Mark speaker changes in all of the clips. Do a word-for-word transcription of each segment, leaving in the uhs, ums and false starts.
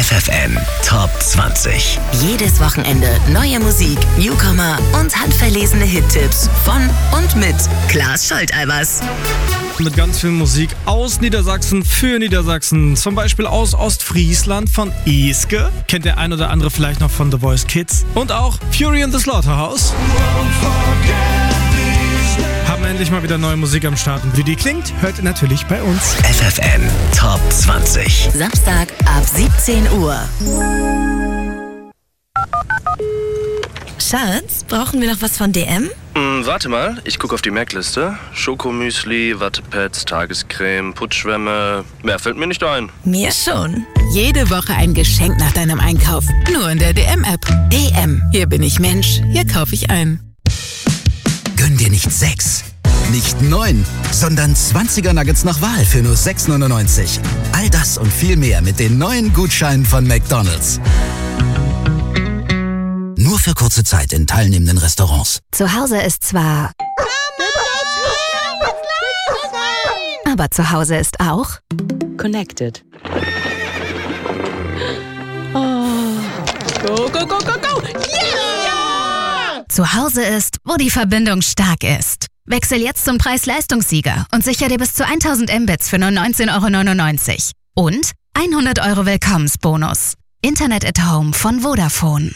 Speaker 1: F F M Top zwanzig.
Speaker 2: Jedes Wochenende neue Musik, Newcomer und handverlesene Hittipps von und mit Klaas Scholteibers.
Speaker 3: Mit ganz viel Musik aus Niedersachsen für Niedersachsen. Zum Beispiel aus Ostfriesland von Eske. Kennt der ein oder andere vielleicht noch von The Voice Kids. Und auch Fury in the Slaughterhouse. Haben endlich mal wieder neue Musik am Start. Und wie die klingt, hört ihr natürlich bei uns.
Speaker 1: F F M Top zwanzig.
Speaker 2: Samstag ab siebzehn Uhr. Schatz, brauchen wir noch was von D M?
Speaker 4: Hm, warte mal, ich gucke auf die Merkliste. Schokomüsli, Wattepads, Tagescreme, Putzschwämme. Mehr fällt mir nicht ein.
Speaker 2: Mir schon.
Speaker 5: Jede Woche ein Geschenk nach deinem Einkauf. Nur in der D M-App.
Speaker 2: D M.
Speaker 5: Hier bin ich Mensch, hier kaufe ich ein.
Speaker 1: Gönn dir nicht sechs, nicht neun, sondern zwanziger Nuggets nach Wahl für nur sechs neunundneunzig. All das und viel mehr mit den neuen Gutscheinen von McDonald's. Nur für kurze Zeit in teilnehmenden Restaurants.
Speaker 2: Zu Hause ist zwar... Aber zu Hause ist auch...
Speaker 6: Connected. Oh. Go, go, go, go, go! Yeah!
Speaker 7: Zu Hause ist, wo die Verbindung stark ist. Wechsel jetzt zum Preis-Leistungssieger und sicher dir bis zu tausend Mbits für nur neunzehn Euro neunundneunzig. Und hundert Euro Willkommensbonus. Internet at Home von Vodafone.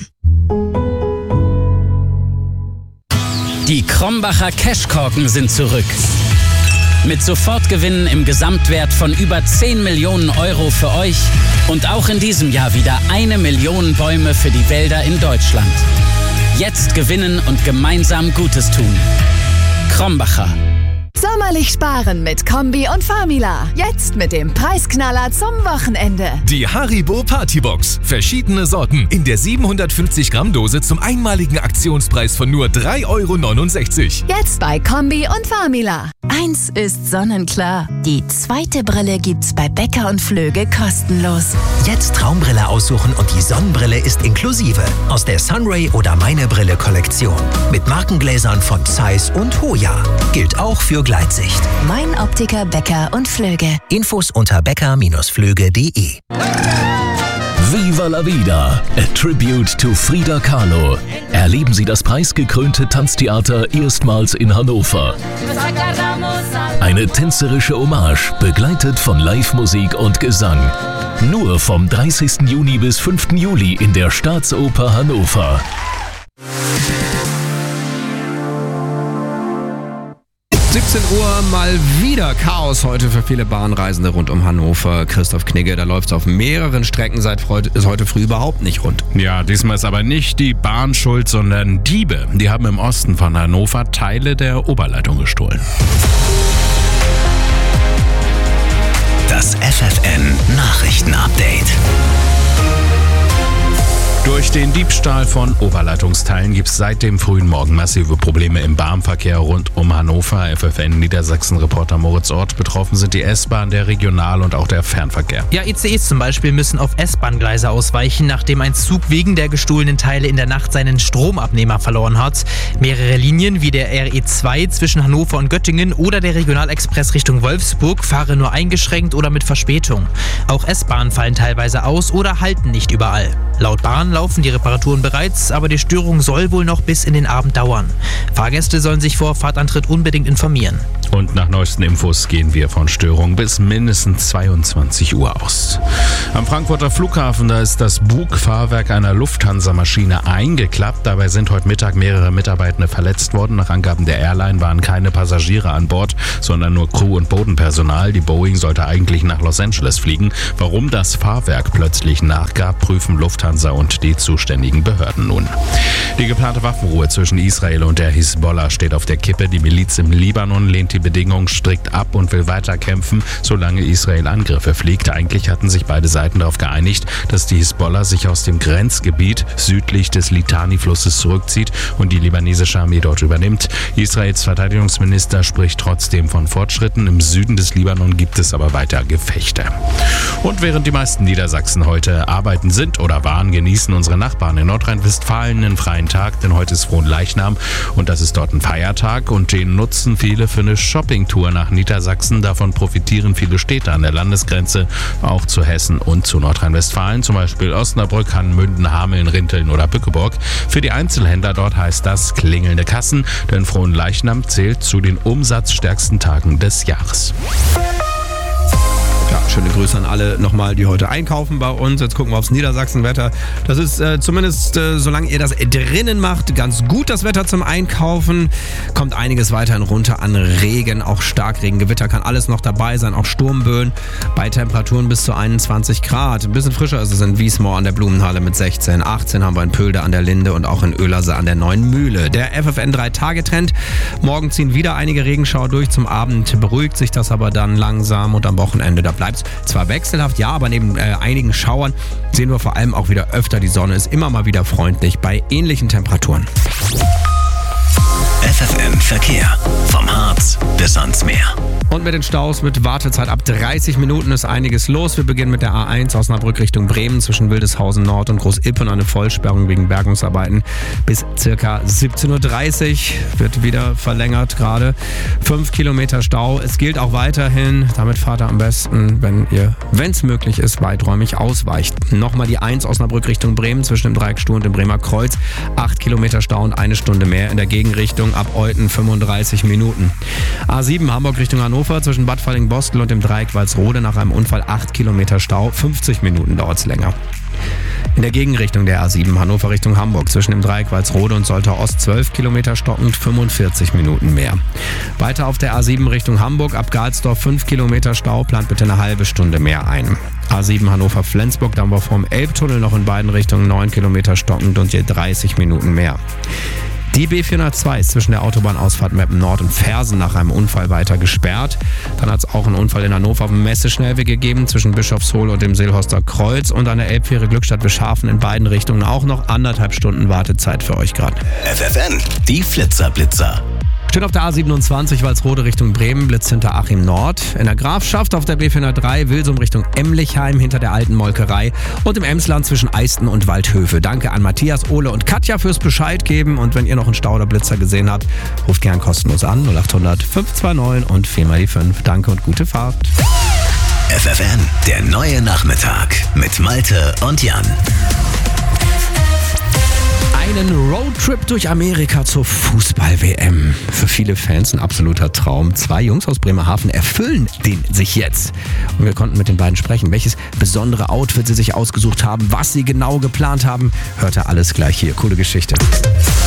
Speaker 8: Die Krombacher Cashkorken sind zurück. Mit Sofortgewinnen im Gesamtwert von über zehn Millionen Euro für euch und auch in diesem Jahr wieder eine Million Bäume für die Wälder in Deutschland. Jetzt gewinnen und gemeinsam Gutes tun. Krombacher.
Speaker 9: Sommerlich sparen mit Kombi und Famila. Jetzt mit dem Preisknaller zum Wochenende.
Speaker 10: Die Haribo Partybox. Verschiedene Sorten in der siebenhundertfünfzig Gramm Dose zum einmaligen Aktionspreis von nur drei Euro neunundsechzig.
Speaker 9: Jetzt bei Kombi und Famila.
Speaker 5: Eins ist sonnenklar. Die zweite Brille gibt's bei Becker und Flöge kostenlos.
Speaker 1: Jetzt Traumbrille aussuchen und die Sonnenbrille ist inklusive. Aus der Sunray oder Meine Brille Kollektion. Mit Markengläsern von Zeiss und Hoya. Gilt auch für Gleitsicht.
Speaker 2: Mein Optiker, Becker und Flöge.
Speaker 1: Infos unter becker Flöge punkt de.
Speaker 11: Viva la Vida, a tribute to Frida Kahlo. Erleben Sie das preisgekrönte Tanztheater erstmals in Hannover. Eine tänzerische Hommage, begleitet von Live-Musik und Gesang. Nur vom dreißigsten Juni bis fünften Juli in der Staatsoper Hannover.
Speaker 12: siebzehn Uhr mal wieder Chaos heute für viele Bahnreisende rund um Hannover. Christoph Knigge, da läuft es auf mehreren Strecken seit heute, ist heute früh überhaupt nicht rund.
Speaker 13: Ja, diesmal ist aber nicht die Bahn schuld, sondern Diebe. Die haben im Osten von Hannover Teile der Oberleitung gestohlen.
Speaker 1: Das F F M Nachrichtenupdate.
Speaker 13: Durch den Diebstahl von Oberleitungsteilen gibt es seit dem frühen Morgen massive Probleme im Bahnverkehr rund um Hannover. F F N Niedersachsen-Reporter Moritz Ort. Betroffen sind die S-Bahn, der Regional- und auch der Fernverkehr.
Speaker 14: Ja, I C Es zum Beispiel müssen auf S-Bahn-Gleise ausweichen, nachdem ein Zug wegen der gestohlenen Teile in der Nacht seinen Stromabnehmer verloren hat. Mehrere Linien wie der R E zwei zwischen Hannover und Göttingen oder der Regionalexpress Richtung Wolfsburg fahren nur eingeschränkt oder mit Verspätung. Auch S-Bahnen fallen teilweise aus oder halten nicht überall. Laut Bahn laufen die Reparaturen bereits, aber die Störung soll wohl noch bis in den Abend dauern. Fahrgäste sollen sich vor Fahrtantritt unbedingt informieren.
Speaker 13: Und nach neuesten Infos gehen wir von Störungen bis mindestens zweiundzwanzig Uhr aus. Am Frankfurter Flughafen, da ist das Bugfahrwerk einer Lufthansa-Maschine eingeklappt. Dabei sind heute Mittag mehrere Mitarbeitende verletzt worden. Nach Angaben der Airline waren keine Passagiere an Bord, sondern nur Crew und Bodenpersonal. Die Boeing sollte eigentlich nach Los Angeles fliegen. Warum das Fahrwerk plötzlich nachgab, prüfen Lufthansa und die zuständigen Behörden nun. Die geplante Waffenruhe zwischen Israel und der Hisbollah steht auf der Kippe. Die Miliz im Libanon lehnt die Bedingungen strikt ab und will weiter kämpfen, solange Israel Angriffe fliegt. Eigentlich hatten sich beide Seiten darauf geeinigt, dass die Hisbollah sich aus dem Grenzgebiet südlich des Litani-Flusses zurückzieht und die libanesische Armee dort übernimmt. Israels Verteidigungsminister spricht trotzdem von Fortschritten. Im Süden des Libanon gibt es aber weiter Gefechte. Und während die meisten Niedersachsen heute arbeiten sind oder waren, genießen unsere Nachbarn in Nordrhein-Westfalen einen freien Tag, denn heute ist Fronleichnam und das ist dort ein Feiertag und den nutzen viele für eine Shoppingtour nach Niedersachsen. Davon profitieren viele Städte an der Landesgrenze, auch zu Hessen und zu Nordrhein-Westfalen, zum Beispiel Osnabrück, Hanmünden, Hameln, Rinteln oder Bückeburg. Für die Einzelhändler dort heißt das klingelnde Kassen, denn Frohnleichnam zählt zu den umsatzstärksten Tagen des Jahres.
Speaker 12: Ja, schöne Grüße an alle nochmal, die heute einkaufen bei uns. Jetzt gucken wir aufs Niedersachsenwetter. Das ist äh, zumindest, äh, solange ihr das drinnen macht, ganz gut das Wetter zum Einkaufen. Kommt einiges weiterhin runter an Regen, auch Starkregen, Gewitter kann alles noch dabei sein, auch Sturmböen bei Temperaturen bis zu einundzwanzig Grad. Ein bisschen frischer ist es in Wiesmoor an der Blumenhalle mit sechzehn. achtzehn haben wir in Pölde an der Linde und auch in Oelerse an der Neuen Mühle. Der F F N drei Tage Trend. Morgen ziehen wieder einige Regenschauer durch. Zum Abend beruhigt sich das aber dann langsam und am Wochenende da bleibt es zwar wechselhaft, ja, aber neben äh, einigen Schauern sehen wir vor allem auch wieder öfter, die Sonne ist immer mal wieder freundlich bei ähnlichen Temperaturen.
Speaker 11: F F M Verkehr. Vom Harz bis ans Meer.
Speaker 12: Und mit den Staus mit Wartezeit ab dreißig Minuten ist einiges los. Wir beginnen mit der A eins Osnabrück Richtung Bremen zwischen Wildeshausen Nord und Großippen. Eine Vollsperrung wegen Bergungsarbeiten bis circa siebzehn Uhr dreißig. Wird wieder verlängert gerade. Fünf Kilometer Stau. Es gilt auch weiterhin. Damit fahrt ihr am besten, wenn ihr, wenn es möglich ist, weiträumig ausweicht. Nochmal die eins Osnabrück Richtung Bremen zwischen dem Dreieckstuhl und dem Bremer Kreuz. Acht Kilometer Stau und eine Stunde mehr. In der Gegenrichtung ab Euten fünfunddreißig Minuten. A sieben Hamburg Richtung Hannover zwischen Bad Falling-Bostel und dem Dreieck Walsrode nach einem Unfall acht Kilometer Stau, fünfzig Minuten dauert es länger. In der Gegenrichtung der A sieben Hannover Richtung Hamburg zwischen dem Dreieck Walsrode und Soltau Ost zwölf Kilometer stockend, fünfundvierzig Minuten mehr. Weiter auf der A sieben Richtung Hamburg ab Galsdorf fünf Kilometer Stau, plant bitte eine halbe Stunde mehr ein. A sieben Hannover-Flensburg, da haben wir vom Elbtunnel noch in beiden Richtungen neun Kilometer stockend und je dreißig Minuten mehr. Die B vierhundertzwei ist zwischen der Autobahnausfahrt Meppen Nord und Fersen nach einem Unfall weiter gesperrt. Dann hat es auch einen Unfall in Hannover auf dem Messeschnellweg gegeben zwischen Bischofshohe und dem Seelhorster Kreuz und an der Elbfähre Glückstadt-Beschafen in beiden Richtungen auch noch anderthalb Stunden Wartezeit für euch gerade.
Speaker 11: F F N, die Flitzer-Blitzer.
Speaker 12: Steht auf der A siebenundzwanzig Walsrode Richtung Bremen, Blitz hinter Achim Nord. In der Grafschaft auf der B vierhundertdrei Wilsum Richtung Emlichheim hinter der alten Molkerei. Und im Emsland zwischen Eisten und Waldhöfe. Danke an Matthias, Ole und Katja fürs Bescheid geben. Und wenn ihr noch einen Stau oder Blitzer gesehen habt, ruft gern kostenlos an null acht hundert fünf zwei neun und vier mal die fünf. Danke und gute Fahrt.
Speaker 11: F F N, der neue Nachmittag mit Malte und Jan.
Speaker 12: Einen Roadtrip durch Amerika zur Fußball-W M. Für viele Fans ein absoluter Traum. Zwei Jungs aus Bremerhaven erfüllen den sich jetzt. Und wir konnten mit den beiden sprechen, welches besondere Outfit sie sich ausgesucht haben, was sie genau geplant haben. Hört ihr alles gleich hier. Coole Geschichte.